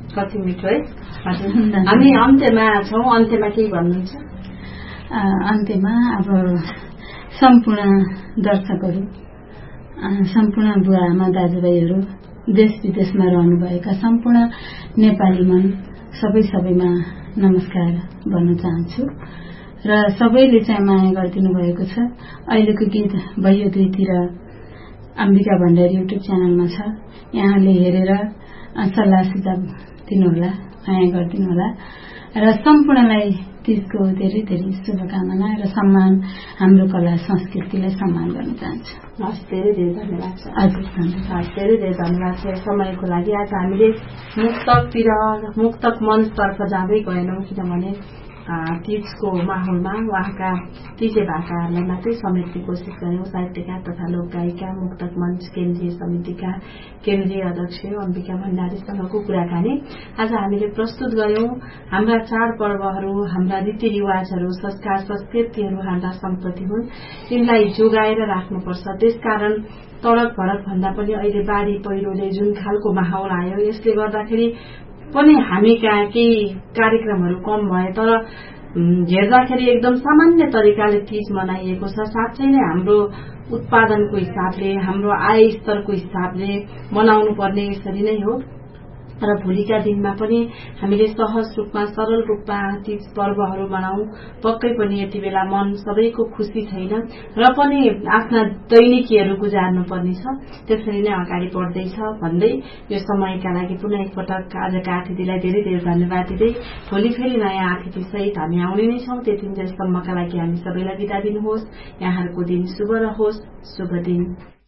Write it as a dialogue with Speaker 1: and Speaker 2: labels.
Speaker 1: कति मिठो है। हजुर हामी अन्त्यमा छौँ, अन्त्यमा केही भन्नुहुन्छ?
Speaker 2: अन्त्यमा अब सम्पूर्ण दर्शकहरू, सम्पूर्ण बुवा आमा दाजुभाइहरू, देश विदेशमा रहनुभएका सम्पूर्ण नेपाली मन सबैमा नमस्कार भन्न चाहन्छु र सबैले चाहिँ माया गरिदिनु भएको छ। अहिलेको गीत भयो दुईतिर अम्बिका भण्डारी युट्युब च्यानलमा छ, यहाँले हेरेर सल्लाह सुझाव दिनुहोला, माया गरिदिनुहोला र सम्पूर्णलाई तीजको धेरै धेरै शुभकामना र सम्मान, हाम्रो कला संस्कृतिलाई सम्मान गर्न चाहन्छु।
Speaker 1: हस्, धेरै धेरै धन्यवाद छ।
Speaker 2: हजुर
Speaker 1: धेरै धेरै धन्यवाद छ समयको लागि। आज हामीले मुक्तक मञ्चतर्फ जाँदै गएनौँ, किनभने तीजको माहौलमा उहाँका तीजे भाकाहरूलाई मात्रै समेट्ने कोसिस गर्यौं। साहित्यकार तथा लोकगायिका मुक्तक मञ्च केन्द्रीय समितिका केन्द्रीय अध्यक्ष अम्बिका भण्डारीसँगको कुराकानी आज हामीले प्रस्तुत गर्यौं। हाम्रा चाडपर्वहरू, हाम्रा रीतिरिवाजहरू, संस्कार संस्कृतिहरू हाम्रा सम्पत्ति हुन्, तिनलाई जोगाएर राख्नुपर्छ। त्यसकारण तडक भडक भन्दा पनि अहिले बाढी पहिरोले जुन खालको माहौल आयो, यसले गर्दाखेरि पनि हामी कहाँ केही कार्यक्रमहरू कम भए, तर हेर्दाखेरि एकदम सामान्य तरिकाले तीज मनाइएको छ। साँच्चै नै हाम्रो उत्पादनको हिसाबले, हाम्रो आय स्तरको हिसाबले मनाउनु पर्ने यसरी नै हो र भोलिका दिनमा पनि हामीले सहज रूपमा, सरल रूपमा तीज पर्वहरू मनाऊ। पक्कै पनि यति बेला मन सबैको खुसी छैन र पनि आफ्ना दैनिकीहरू गुजार्नु पर्ने छ, त्यसरी नै अगाडि बढ्दैछ भन्दै यो समयका लागि पुनः एकपटक आजका अतिथिलाई धेरै धेरै धन्यवाद दिँदै भोलि फेरि नयाँ अतिथि सहित हामी आउने नै छौं। त्यतिन्जेलसम्मका लागि हामी सबैलाई बिदा दिनुहोस्। यहाँहरूको दिन शुभ रहोस्। शुभ दिन।